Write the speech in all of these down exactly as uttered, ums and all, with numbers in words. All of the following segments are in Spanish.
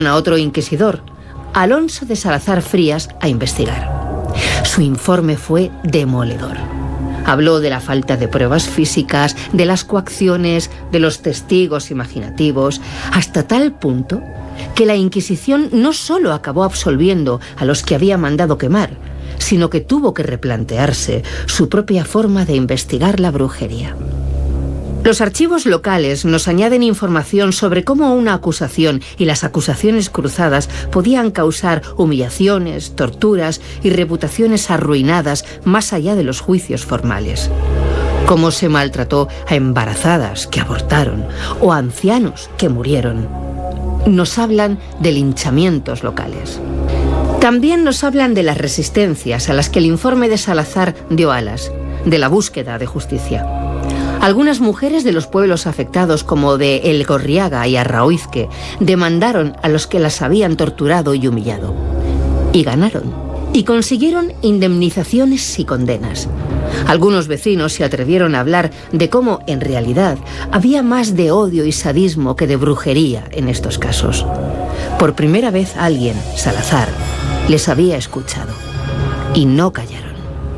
a otro inquisidor, Alonso de Salazar Frías, a investigar. Su informe fue demoledor. Habló de la falta de pruebas físicas, de las coacciones, de los testigos imaginativos, hasta tal punto que la Inquisición no solo acabó absolviendo a los que había mandado quemar, sino que tuvo que replantearse su propia forma de investigar la brujería. Los archivos locales nos añaden información sobre cómo una acusación y las acusaciones cruzadas podían causar humillaciones, torturas y reputaciones arruinadas más allá de los juicios formales. Cómo se maltrató a embarazadas que abortaron o a ancianos que murieron. Nos hablan de linchamientos locales. También nos hablan de las resistencias a las que el informe de Salazar dio alas, de la búsqueda de justicia. Algunas mujeres de los pueblos afectados, como de El Gorriaga y Arraoizque, demandaron a los que las habían torturado y humillado. Y ganaron. Y consiguieron indemnizaciones y condenas. Algunos vecinos se atrevieron a hablar de cómo, en realidad, había más de odio y sadismo que de brujería en estos casos. Por primera vez alguien, Salazar, les había escuchado. Y no callaron.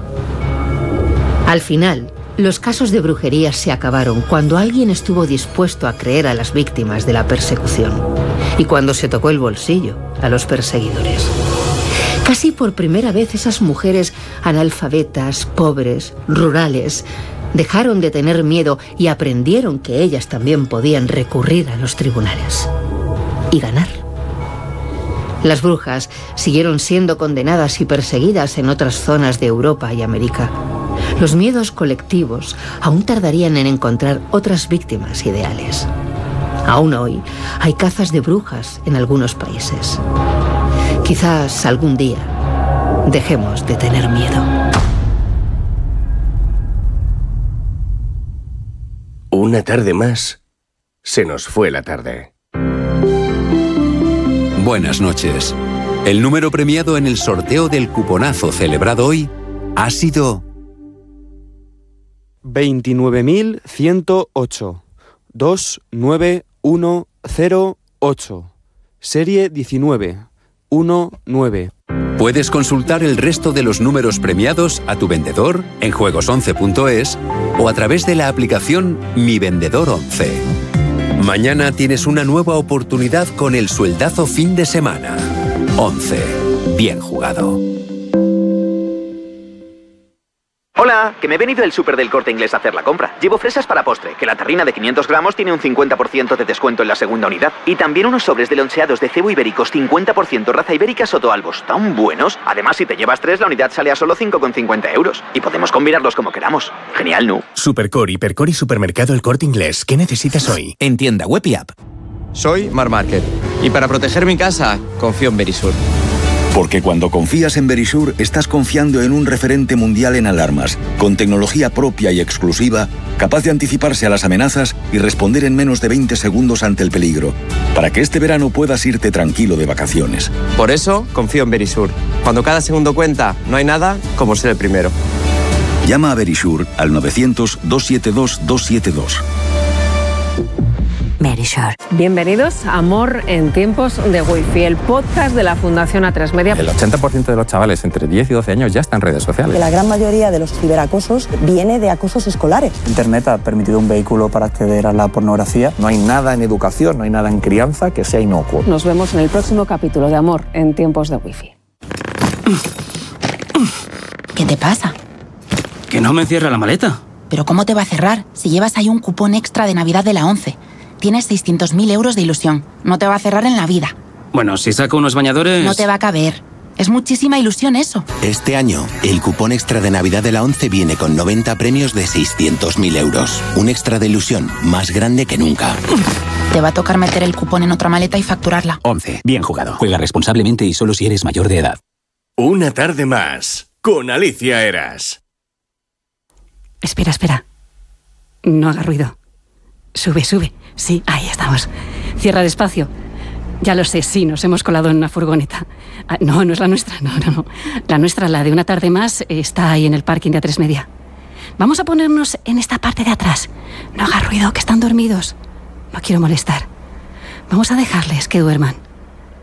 Al final, los casos de brujería se acabaron cuando alguien estuvo dispuesto a creer a las víctimas de la persecución y cuando se tocó el bolsillo a los perseguidores. Casi por primera vez esas mujeres analfabetas, pobres, rurales, dejaron de tener miedo y aprendieron que ellas también podían recurrir a los tribunales y ganar. Las brujas siguieron siendo condenadas y perseguidas en otras zonas de Europa y América. Los miedos colectivos aún tardarían en encontrar otras víctimas ideales. Aún hoy hay cazas de brujas en algunos países. Quizás algún día dejemos de tener miedo. Una tarde más, se nos fue la tarde. Buenas noches. El número premiado en el sorteo del cuponazo celebrado hoy ha sido veintinueve mil ciento ocho, dos nueve uno cero ocho, serie diecinueve, diecinueve. Puedes consultar el resto de los números premiados a tu vendedor en juegos once punto es o a través de la aplicación Mi Vendedor once. Mañana tienes una nueva oportunidad con el sueldazo fin de semana. once. Bien jugado. Hola, que me he venido del súper del Corte Inglés a hacer la compra. Llevo fresas para postre, que la terrina de quinientos gramos tiene un cincuenta por ciento de descuento en la segunda unidad. Y también unos sobres de loncheados de cebo ibéricos cincuenta por ciento raza ibérica Sotoalbos, tan buenos. Además, si te llevas tres, la unidad sale a solo cinco con cincuenta euros. Y podemos combinarlos como queramos. Genial, ¿no? Supercore, Hipercore y Supermercado El Corte Inglés. ¿Qué necesitas hoy? En tienda web y app. Soy Mar Market. Y para proteger mi casa, confío en Verisur. Porque cuando confías en Verisur, estás confiando en un referente mundial en alarmas, con tecnología propia y exclusiva, capaz de anticiparse a las amenazas y responder en menos de veinte segundos ante el peligro, para que este verano puedas irte tranquilo de vacaciones. Por eso, confío en Verisur. Cuando cada segundo cuenta, no hay nada como ser el primero. Llama a Verisur al novecientos, doscientos setenta y dos, doscientos setenta y dos. Verisur. Bienvenidos a Amor en tiempos de Wi-Fi, el podcast de la Fundación A tres Media. El ochenta por ciento de los chavales entre diez y doce años ya están en redes sociales. La gran mayoría de los ciberacosos viene de acosos escolares. Internet ha permitido un vehículo para acceder a la pornografía. No hay nada en educación, no hay nada en crianza que sea inocuo. Nos vemos en el próximo capítulo de Amor en tiempos de Wi-Fi. ¿Qué te pasa? Que no me cierra la maleta. ¿Pero cómo te va a cerrar si llevas ahí un cupón extra de Navidad de la ONCE? Tienes seiscientos mil euros de ilusión. No te va a cerrar en la vida. Bueno, si saco unos bañadores... No te va a caber. Es muchísima ilusión eso. Este año, el cupón extra de Navidad de la ONCE viene con noventa premios de seiscientos mil euros. Un extra de ilusión más grande que nunca. Te va a tocar meter el cupón en otra maleta y facturarla. once. Bien jugado. Juega responsablemente y solo si eres mayor de edad. Una tarde más, con Alicia Eras. Espera, espera. No haga ruido. Sube, sube. Sí, ahí estamos. Cierra despacio. Ya lo sé, sí, nos hemos colado en una furgoneta. Ah, no, no es la nuestra, no, no, no. La nuestra, la de Una tarde más, está ahí en el parking de A tres Media. Vamos a ponernos en esta parte de atrás. No haga ruido, que están dormidos. No quiero molestar. Vamos a dejarles que duerman.